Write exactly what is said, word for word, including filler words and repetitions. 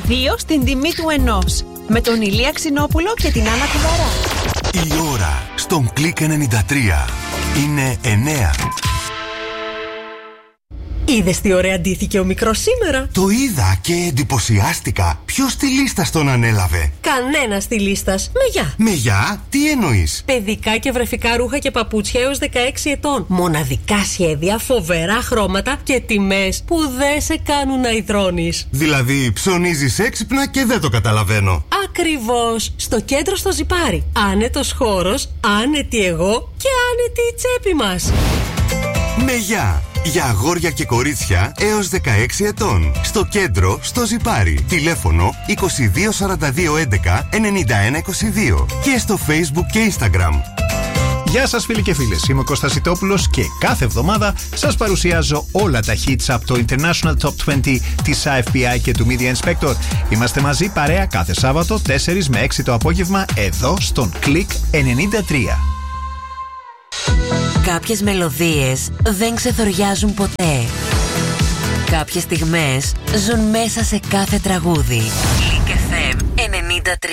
Δύο στην τιμή του ενός. Με τον Ηλία Ξινόπουλο και την Άννα Κουβαρά. Η ώρα στον Κλικ ενενήντα τρία είναι εννέα. Είδες τι ωραία ντύθηκε ο μικρός σήμερα? Το είδα και εντυπωσιάστηκα. Ποιος στυλίστας τον ανέλαβε? Κανένα στυλίστας. Μεγιά. Μεγιά, τι εννοείς? Παιδικά και βρεφικά ρούχα και παπούτσια έως δεκαέξι ετών. Μοναδικά σχέδια, φοβερά χρώματα και τιμές που δεν σε κάνουν να ιδρώνεις. Δηλαδή ψωνίζεις έξυπνα και δεν το καταλαβαίνω. Ακριβώς. Στο κέντρο στο Ζιπάρι. Άνετος χώρος, άνετη εγώ και άνετη η τσέπη μας. Μεγιά. Για αγόρια και κορίτσια έως δεκαέξι ετών. Στο κέντρο, στο Ζιπάρι. Τηλέφωνο είκοσι δύο σαράντα δύο έντεκα ενενήντα ένα είκοσι δύο. Και στο Facebook και Instagram. Γεια σας φίλοι και φίλες, είμαι ο Κώστας Ιτόπουλος και κάθε εβδομάδα σας παρουσιάζω όλα τα hits από το International Top είκοσι της άι εφ πι άι και του Media Inspector. Είμαστε μαζί παρέα κάθε Σάββατο τέσσερα με έξι το απόγευμα εδώ στον Click ενενήντα τρία. Κάποιες μελωδίες δεν ξεθοριάζουν ποτέ. Κάποιες στιγμές ζουν μέσα σε κάθε τραγούδι. Click εφ εμ ενενήντα τρία.